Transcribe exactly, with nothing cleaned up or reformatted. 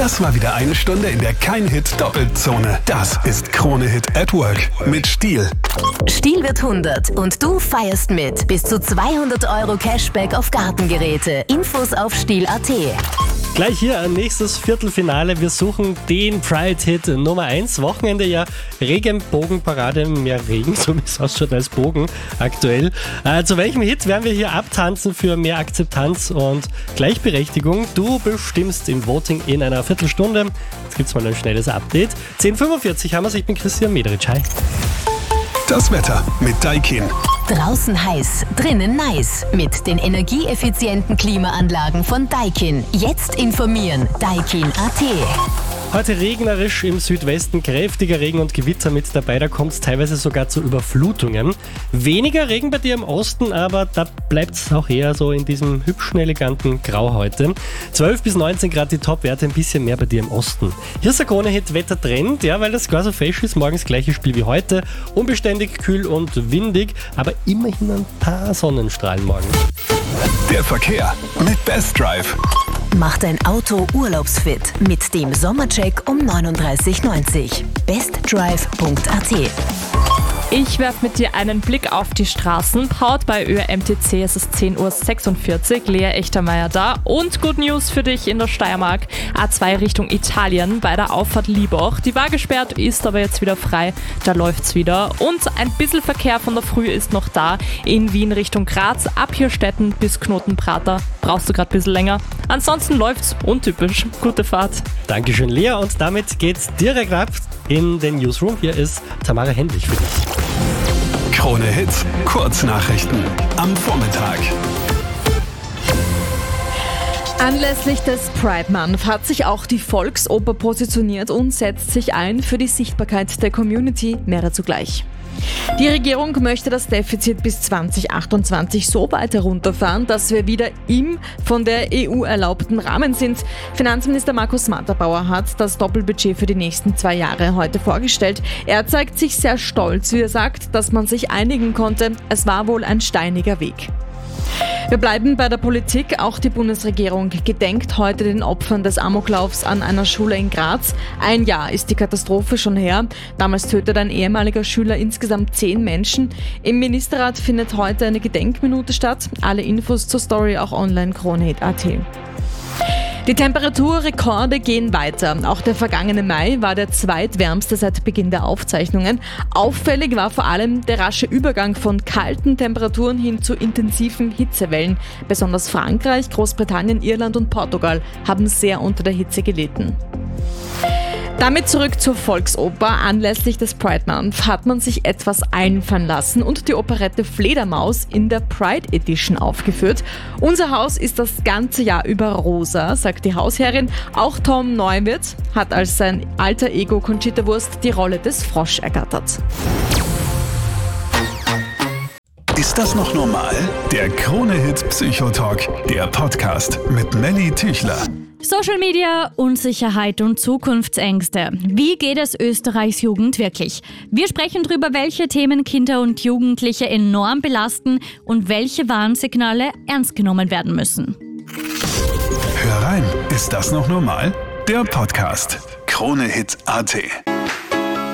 Das war wieder eine Stunde, in der kein Hit doppelt Zone. Das ist Krone Hit at Work mit Stihl. Stihl wird hundert und du feierst mit. Bis zu zweihundert Euro Cashback auf Gartengeräte. Infos auf stihl punkt at. Gleich hier ein nächstes Viertelfinale. Wir suchen den Pride-Hit Nummer eins. Wochenende ja Regenbogenparade, mehr Regen, so wie es ausschaut als Bogen aktuell. Äh, zu welchem Hit werden wir hier abtanzen für mehr Akzeptanz und Gleichberechtigung? Du bestimmst im Voting in einer Viertelstunde. Jetzt gibt's mal ein schnelles Update. zehn Uhr fünfundvierzig haben wir es. Ich bin Christian Mederitsch. Hi. Das Wetter mit Daikin. Draußen heiß, drinnen nice. Mit den energieeffizienten Klimaanlagen von Daikin. Jetzt informieren. Daikin punkt at. Heute regnerisch im Südwesten, kräftiger Regen und Gewitter mit dabei, da kommt es teilweise sogar zu Überflutungen. Weniger Regen bei dir im Osten, aber da bleibt es auch eher so in diesem hübschen, eleganten Grau heute. zwölf bis neunzehn Grad die Topwerte, ein bisschen mehr bei dir im Osten. Hier ist der Krone-Hit Wettertrend, ja, weil das gar so fesch ist, morgens gleiches Spiel wie heute. Unbeständig, kühl und windig, aber immerhin ein paar Sonnenstrahlen morgen. Der Verkehr mit Best Drive. Mach dein Auto urlaubsfit mit dem Sommercheck um neununddreißig neunzig. bestdrive punkt at. Ich werfe mit dir einen Blick auf die Straßen. Powered bei Ö R M T C, es ist zehn Uhr sechsundvierzig. Lea Echtermeier da. Und Good News für dich in der Steiermark. A zwei Richtung Italien bei der Auffahrt Liebach. Die war gesperrt, ist aber jetzt wieder frei. Da läuft's wieder. Und ein bisschen Verkehr von der Früh ist noch da. In Wien Richtung Graz, ab Hirstetten bis Knotenprater. Brauchst du gerade ein bisschen länger. Ansonsten läuft's untypisch. Gute Fahrt. Dankeschön, Lea. Und damit geht's direkt ab in den Newsroom. Hier ist Tamara Hendrich für dich. Krone Hit, Kurznachrichten am Vormittag. Anlässlich des Pride Month hat sich auch die Volksoper positioniert und setzt sich ein für die Sichtbarkeit der Community. Mehr dazu gleich. Die Regierung möchte das Defizit bis zwanzig achtundzwanzig so weit herunterfahren, dass wir wieder im von der E U erlaubten Rahmen sind. Finanzminister Markus Matterbauer hat das Doppelbudget für die nächsten zwei Jahre heute vorgestellt. Er zeigt sich sehr stolz, wie er sagt, dass man sich einigen konnte. Es war wohl ein steiniger Weg. Wir bleiben bei der Politik. Auch die Bundesregierung gedenkt heute den Opfern des Amoklaufs an einer Schule in Graz. Ein Jahr ist die Katastrophe schon her. Damals tötete ein ehemaliger Schüler insgesamt zehn Menschen. Im Ministerrat findet heute eine Gedenkminute statt. Alle Infos zur Story auch online krone hit punkt at. Die Temperaturrekorde gehen weiter. Auch der vergangene Mai war der zweitwärmste seit Beginn der Aufzeichnungen. Auffällig war vor allem der rasche Übergang von kalten Temperaturen hin zu intensiven Hitzewellen. Besonders Frankreich, Großbritannien, Irland und Portugal haben sehr unter der Hitze gelitten. Damit zurück zur Volksoper. Anlässlich des Pride Month hat man sich etwas einfallen lassen und die Operette Fledermaus in der Pride Edition aufgeführt. Unser Haus ist das ganze Jahr über rosa, sagt die Hausherrin. Auch Tom Neuwirth hat als sein alter Ego Conchita Wurst die Rolle des Frosch ergattert. Ist das noch normal? Der Krone-Hit Psychotalk, der Podcast mit Melly Tüchler. Social Media, Unsicherheit und Zukunftsängste. Wie geht es Österreichs Jugend wirklich? Wir sprechen darüber, welche Themen Kinder und Jugendliche enorm belasten und welche Warnsignale ernst genommen werden müssen. Hör rein, ist das noch normal? Der Podcast Krone Hit punkt at.